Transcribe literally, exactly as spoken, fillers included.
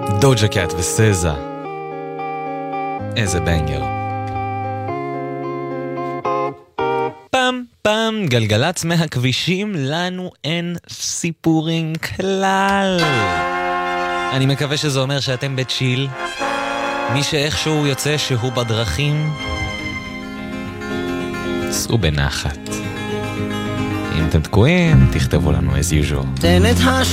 דוג'ה קאט וסזה. איזה בנגר. פעם פעם גלגלץ מהכבישים, לנו אין סיפורים כלל. אני מקווה שזה אומר שאתם בצ'יל. מי שאיכשהו יוצא שהוא בדרכים, סעו בנחת. אם אתם תקועים, תכתבו לנו as usual. תן את הש